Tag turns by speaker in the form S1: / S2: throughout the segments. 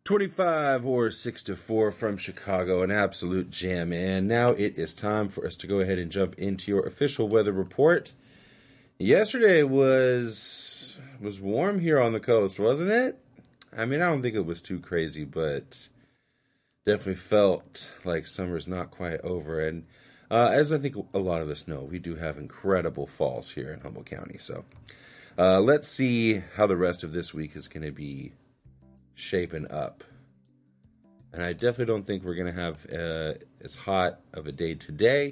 S1: 25 or 6 to 4 from Chicago, an absolute jam. And now it is time for us to go ahead and jump into your official weather report. Yesterday was warm here on the coast, wasn't it? I mean, I don't think it was too crazy, but definitely felt like summer's not quite over. And as I think a lot of us know, we do have incredible falls here in Humboldt County. So let's see how the rest of this week is going to be shaping up. And I definitely don't think we're going to have as hot of a day today.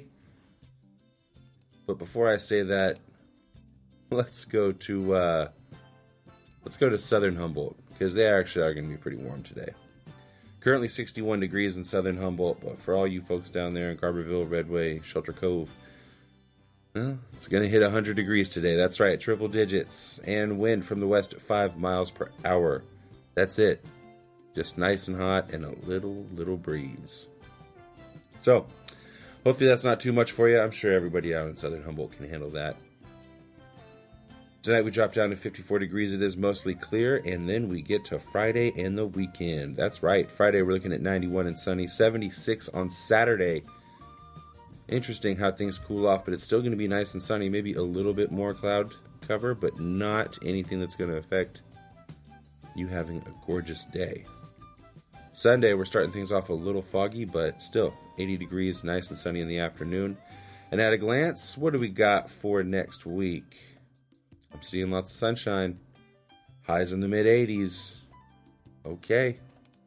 S1: But before I say that, let's go to Southern Humboldt, because they actually are going to be pretty warm today. Currently 61 degrees in Southern Humboldt, but for all you folks down there in Garberville, Redway, Shelter Cove, well, it's going to hit 100 degrees today. That's right, triple digits, and wind from the west at 5 miles per hour. That's it. Just nice and hot and a little breeze. So, hopefully that's not too much for you. I'm sure everybody out in Southern Humboldt can handle that. Tonight we drop down to 54 degrees. It is mostly clear, and then we get to Friday and the weekend. That's right. Friday we're looking at 91 and sunny, 76 on Saturday. Interesting how things cool off, but it's still going to be nice and sunny. Maybe a little bit more cloud cover, but not anything that's going to affect you having a gorgeous day. Sunday, we're starting things off a little foggy, but still 80 degrees, nice and sunny in the afternoon. And at a glance, what do we got for next week? I'm seeing lots of sunshine. Highs in the mid-80s. Okay.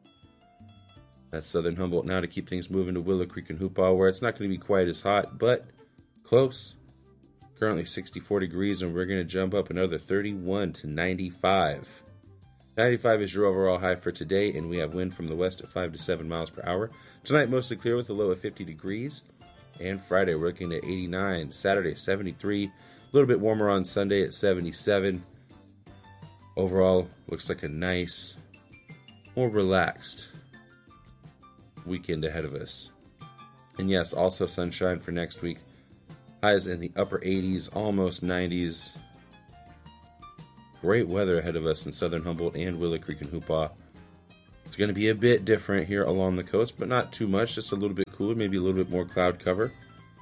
S1: That's Southern Humboldt now to keep things moving to Willow Creek and Hoopaw, where it's not going to be quite as hot, but close. Currently 64 degrees, and we're going to jump up another 31 to 95. 95 is your overall high for today, and we have wind from the west at 5 to 7 miles per hour. Tonight, mostly clear with a low of 50 degrees. And Friday, we're looking at 89. Saturday, 73. A little bit warmer on Sunday at 77. Overall, looks like a nice, more relaxed weekend ahead of us. And yes, also sunshine for next week. Highs in the upper 80s, almost 90s. Great weather ahead of us in Southern Humboldt and Willow Creek and Hoopaw. It's going to be a bit different here along the coast, but not too much. Just a little bit cooler, maybe a little bit more cloud cover.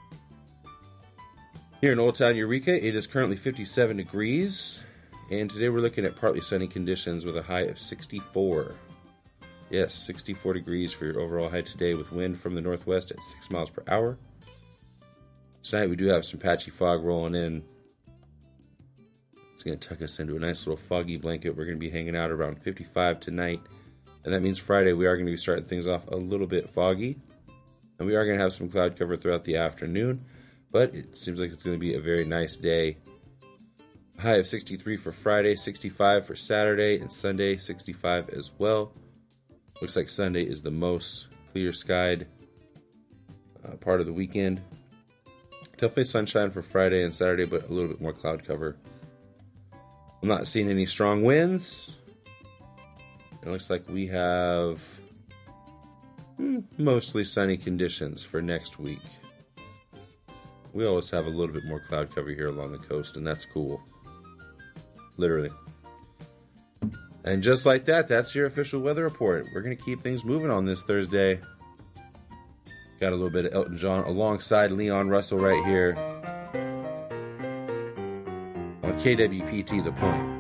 S1: Here in Old Town Eureka, it is currently 57 degrees. And today we're looking at partly sunny conditions with a high of 64. Yes, 64 degrees for your overall high today with wind from the northwest at 6 miles per hour. Tonight we do have some patchy fog rolling in. It's going to tuck us into a nice little foggy blanket. We're going to be hanging out around 55 tonight. And that means Friday we are going to be starting things off a little bit foggy. And we are going to have some cloud cover throughout the afternoon. But it seems like it's going to be a very nice day. High of 63 for Friday, 65 for Saturday, and Sunday 65 as well. Looks like Sunday is the most clear skied part of the weekend. Definitely sunshine for Friday and Saturday, but a little bit more cloud cover. I'm not seeing any strong winds. It looks like we have mostly sunny conditions for next week. We always have a little bit more cloud cover here along the coast, and that's cool. Literally. And just like that, that's your official weather report. We're going to keep things moving on this Thursday. Got a little bit of Elton John alongside Leon Russell right here on KWPT The Point.